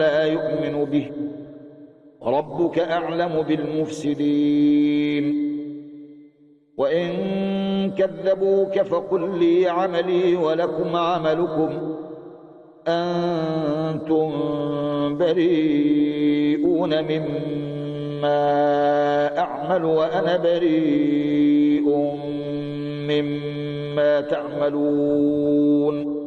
لا يؤمن به ربك أعلم بالمفسدين وإن كذبوك فقل لي عملي ولكم عملكم أنتم بريئون مما أعمل وأنا بريء مما تعملون